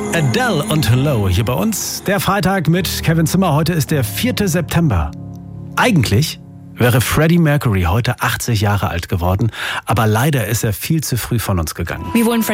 Adele und Hello hier bei uns. Der Freitag mit Kevin Zimmer. Heute ist der 4. September. Eigentlich wäre Freddie Mercury heute 80 Jahre alt geworden, aber leider ist er viel zu früh von uns gegangen. Wir wollen